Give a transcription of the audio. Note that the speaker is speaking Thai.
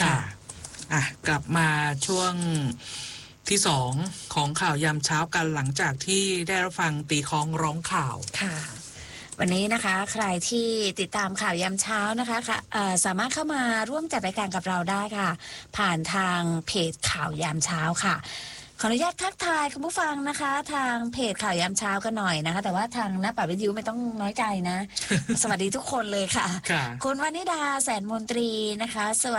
ค่ะกลับมาช่วงที่2ของข่าวยามเช้ากันหลังจากที่ได้รับฟังตีคล้องร้องข่าวค่ะวันนี้นะคะใครที่ติดตามข่าวยามเช้านะคะสามารถเข้ามาร่วมจัดรายการกับเราได้ค่ะผ่านทางเพจข่าวยามเช้าค่ะขออนุญาตทักทายคุณผู้ฟังนะคะทางเพจข่าวยามเช้ากันหน่อยนะคะแต่ว่าทางหน้าป่าวิทยุไม่ต้องน้อยใจนะ สวัสดีทุกคนเลยค่ะคุณวนิดาแสนมนตรีนะคะสวัสดี